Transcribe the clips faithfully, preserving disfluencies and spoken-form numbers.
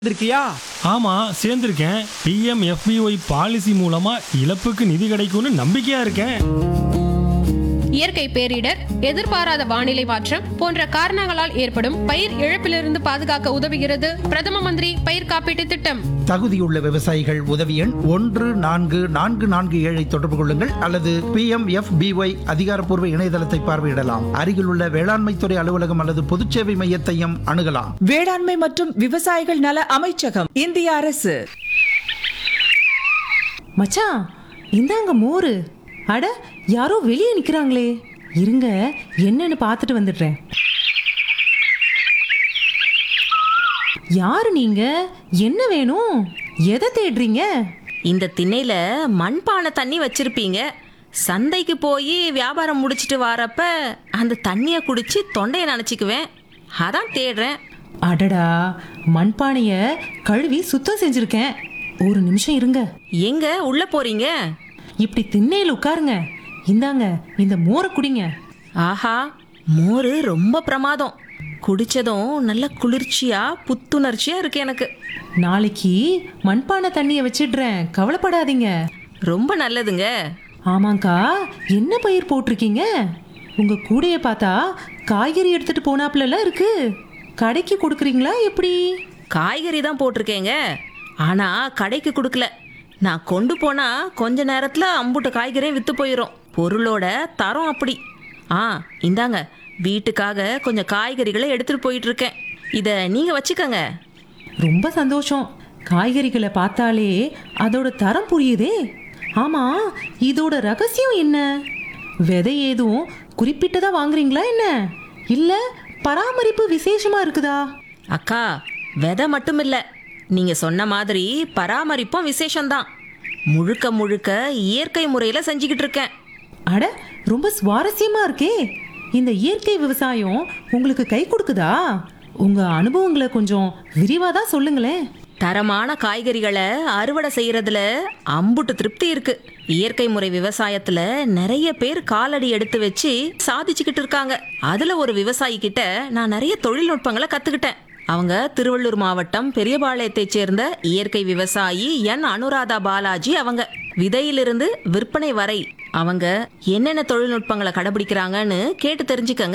இருக்கியா? ஆமா, சேர்ந்திருக்கேன். PM எஃபிஒய் policy மூலமா இழப்புக்கு நிதி கிடைக்கும்னு நம்பிக்கையா இருக்கேன். இயற்கை பேரிடர், எதிர்பாராத வானிலை மாற்றம் போன்ற காரணங்களால் ஏற்படும் பயிர் இழப்பிலிருந்து பாதுகாக்க உதவுகிறது பிரதம மந்திரி பயிர் காப்பீட்டு திட்டம். தகுதியுள்ள விவசாயிகள் உதவி எண் ஒன்று நான்கு நான்கு நான்கு ஏழை தொடர்பு கொள்ளுங்கள் அல்லது B M F B Y அதிகாரப்பூர்வ இணையதளத்தை பார்வையிடலாம். அருகிலுள்ள வேளாண்மைத்துறை அலுவலகம் அல்லது பொதுச்சேவை மையத்தையும் அணுகலாம். வேளாண்மை மற்றும் விவசாயிகள் நல அமைச்சகம், இந்திய அரசு. மச்சான், இந்தாங்க மோரு. அட, யாரோ வெளியே நிக்கிறாங்களே, இருங்க என்னன்னு பார்த்துட்டு வந்துடுறேன். யாரு நீங்க? என்ன வேணும்? எதை தேடுறீங்க? இந்த திண்ணையில மண்பானை தண்ணி வச்சிருப்பீங்க. சந்தைக்கு போய் வியாபாரம் முடிச்சிட்டு வரப்ப அந்த தண்ணியை குடிச்சு தொண்டையை நனைச்சிக்குவேன். அதான் தேடுறேன். அடடா, மண்பானைய கழுவி சுத்தம் செஞ்சிருக்கேன். ஒரு நிமிஷம் இருங்க. எங்க உள்ள போறீங்க? இப்படி திண்ணையில் உட்காருங்க. இந்தாங்க இந்த மோரை குடிங்க. ஆஹா, மோர் ரொம்ப பிரமாதம். குடிச்சதும் நல்ல குளிர்ச்சியா புத்துணர்ச்சியா இருக்கு எனக்கு. நாளைக்கு மண்பானை தண்ணியை வச்சிடுறேன், கவலைப்படாதீங்க. ரொம்ப நல்லதுங்க. ஆமாங்கா, என்ன பயிர் போட்டிருக்கீங்க? உங்க கூடைய பார்த்தா காய்கறி எடுத்துட்டு போனாப்புல இருக்கு. கடைக்கு கொடுக்குறீங்களா எப்படி? காய்கறி தான் போட்டிருக்கேங்க. ஆனா கடைக்கு கொடுக்கல. நான் கொண்டு போனா கொஞ்ச நேரத்துல அம்புட்டு காய்கறியும் வித்து போயிடும். பொருளோட தரம் அப்படி. ஆ, இந்தாங்க, வீட்டுக்காக கொஞ்சம் காய்கறிகளை எடுத்துட்டு போயிட்டு இருக்கேன். இதை நீங்க வச்சுக்கோங்க. ரொம்ப சந்தோஷம். காய்கறிகளை பார்த்தாலே அதோட தரம் புரியுதே. ஆமா, இதோட ரகசியம் என்ன? விதை ஏதும் குறிப்பிட்டதா வாங்குறீங்களா என்ன? இல்ல பராமரிப்பு விசேஷமா இருக்குதா? அக்கா, விதை மட்டும் இல்லை, நீங்க சொன்ன மாதிரி பராமரிப்பும் விசேஷம்தான். முழுக்க முழுக்க இயற்கை முறையில செஞ்சுக்கிட்டு இருக்கேன். அட, ரொம்ப சுவாரஸ்யமா இருக்கே. இந்த இயற்கை விவசாயம் உங்களுக்கு கை கொடுக்குதா? உங்க அனுபவங்களை கொஞ்சம் விரிவா தான் சொல்லுங்களேன். தரமான காய்கறிகளை அறுவடை செய்யறதுல அம்புட்டு திருப்தி இருக்கு. இயற்கை முறை விவசாயத்துல நிறைய பேர் காலடி எடுத்து வச்சு சாதிச்சுக்கிட்டு இருக்காங்க. அதுல ஒரு விவசாயி கிட்ட நான் நிறைய தொழில்நுட்பங்களை கத்துக்கிட்டேன். அவங்க திருவள்ளூர் மாவட்டம் பெரியபாளையத்தை சேர்ந்த இயற்கை விவசாயி என் அனுராதா பாலாஜி. அவங்க விதையிலிருந்து விற்பனை வரை அவங்க என்னென்ன தொழில்நுட்பங்களை கடைபிடிக்கிறாங்கன்னு கேட்டு தெரிஞ்சுக்கங்க.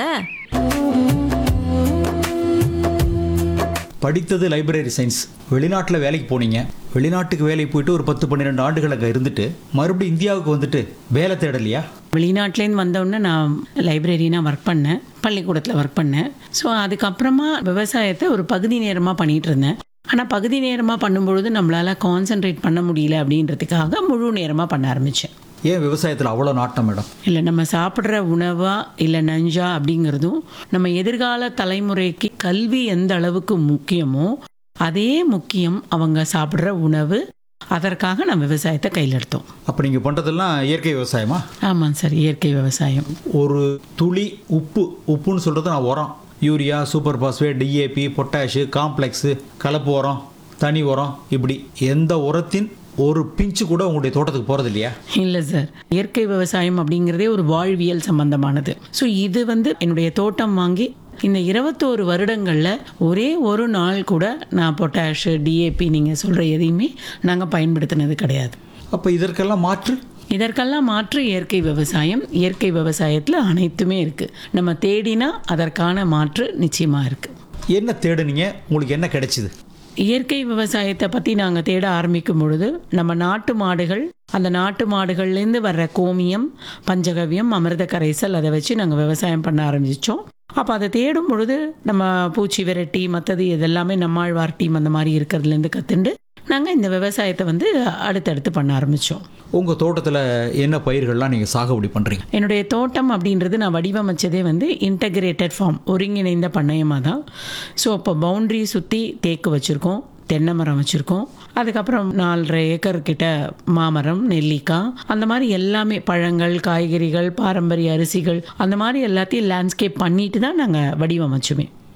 படித்தது லைப்ரரி சயின்ஸ். வெளிநாட்டில் வேலைக்கு போனீங்க. வெளிநாட்டுக்கு வேலைக்கு போயிட்டு ஒரு பத்து பன்னிரெண்டு ஆண்டுகளுக்கு இருந்துட்டு மறுபடியும் இந்தியாவுக்கு வந்துட்டு வேலை தேடலையா? வெளிநாட்டிலேருந்து வந்தோடனே நான் லைப்ரரினா ஒர்க் பண்ணேன், பள்ளிக்கூடத்தில் ஒர்க் பண்ணேன். ஸோ அதுக்கப்புறமா விவசாயத்தை ஒரு பகுதி நேரமாக பண்ணிகிட்டு இருந்தேன். ஆனால் பகுதி நேரமாக பண்ணும்பொழுது நம்மளால் கான்சென்ட்ரேட் பண்ண முடியல அப்படின்றதுக்காக முழு நேரமாக பண்ண ஆரம்பித்தேன். ஏன் விவசாயத்தில் அவ்வளோ நாட்டம் மேடம்? இல்லை, நம்ம சாப்பிட்ற உணவா இல்லை நஞ்சா அப்படிங்கிறதும், நம்ம எதிர்கால தலைமுறைக்கு கல்வி எந்த அளவுக்கு முக்கியமோ அதே முக்கியம் அவங்க சாப்பிட்ற உணவு. அதற்காக நம்ம விவசாயத்தை கையில் எடுத்தோம். அப்போ நீங்கள் பண்ணுறதெல்லாம் இயற்கை விவசாயமா? ஆமாம் சார், இயற்கை விவசாயம். ஒரு துளி உப்பு, உப்புன்னு சொல்கிறது நான் உரம், urea, super phosphate, DAP, potash, complex, கலப்பு உரம், தனி உரம், இப்படி எந்த உரத்தின் ஒரு பிஞ்சு கூட உங்களுடைய தோட்டத்துக்கு போகிறது இல்லையா? இல்லை சார், இயற்கை விவசாயம் அப்படிங்கிறதே ஒரு வாழ்வியல் சம்பந்தமானது. ஸோ இது வந்து என்னுடைய தோட்டம் வாங்கி இந்த இருபத்தோரு வருடங்களில் ஒரே ஒரு நாள் கூட நான் பொட்டாஷு, டிஏபி நீங்கள் சொல்கிற எதையுமே நாங்கள் பயன்படுத்தினது கிடையாது. அப்போ இதற்கெல்லாம் மாற்று? இதற்கெல்லாம் மாற்று இயற்கை விவசாயம். இயற்கை விவசாயத்தில் அனைத்துமே இருக்குது. நம்ம தேடினா அதற்கான மாற்று நிச்சயமாக இருக்குது. என்ன தேடுனீங்க? உங்களுக்கு என்ன கிடைச்சிது? இயற்கை விவசாயத்தை பற்றி நாங்கள் தேட ஆரம்பிக்கும் பொழுது நம்ம நாட்டு மாடுகள், அந்த நாட்டு மாடுகள்லேருந்து வர்ற கோமியம், பஞ்சகவ்யம், அமிர்த கரைசல், அதை வச்சு நாங்கள் விவசாயம் பண்ண ஆரம்பித்தோம். அப்போ அதை தேடும் பொழுது நம்ம பூச்சி விரட்டி மற்றது இதெல்லாமே நம்மாழ்வார் டீம் அந்த மாதிரி இருக்கிறதுலேருந்து கற்றுண்டு நாங்கள் இந்த விவசாயத்தை வந்து அடுத்தடுத்து பண்ண ஆரம்பித்தோம். உங்கள் தோட்டத்தில் என்ன பயிர்கள்லாம் நீங்கள் சாகுபடி பண்ணுறீங்க? என்னுடைய தோட்டம் அப்படின்றது நான் வடிவமைச்சதே வந்து இன்டகிரேட்டட் ஃபார்ம், ஒருங்கிணைந்த பண்ணையமாக தான். ஸோ அப்போ பவுண்ட்ரி சுற்றி தேக்கு வச்சுருக்கோம், தென்னை மரம் வச்சுருக்கோம். அதுக்கப்புறம் நாலரை ஏக்கர் கிட்ட மாமரம், நெல்லிக்காய், அந்த மாதிரி எல்லாமே பழங்கள், காய்கறிகள், பாரம்பரிய அரிசிகள், அந்த மாதிரி எல்லாத்தையும் லேண்ட்ஸ்கேப் பண்ணிட்டு தான் நாங்கள் வடிவமைச்சுமே.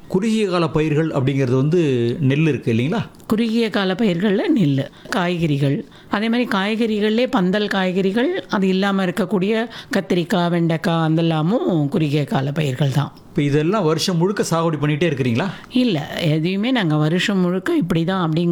குறுகிய கால பயிர்கள் அப்படிங்கிறது வந்து நெல் இருக்குது இல்லைங்களா? குறுகிய கால பயிர்களில் நெல், காய்கறிகள், அதே மாதிரி காய்கறிகள்லே பந்தல் காய்கறிகள், அது இல்லாமல் இருக்கக்கூடிய கத்திரிக்காய், வெண்டைக்காய் அதெல்லாமும் குறுகிய கால பயிர்கள் தான். இப்போ இதெல்லாம் வருஷம் முழுக்க சாகுபடி பண்ணிகிட்டே இருக்கிறீங்களா? இல்லை, எதையுமே நாங்கள் வருஷம் முழுக்க இப்படி தான் அப்படிங்க